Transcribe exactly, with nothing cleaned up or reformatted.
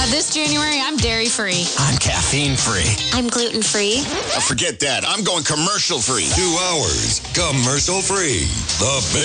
this January, I'm dairy-free. I'm caffeine-free. I'm gluten-free. Oh, forget that. I'm going commercial-free. Two hours commercial-free. The Big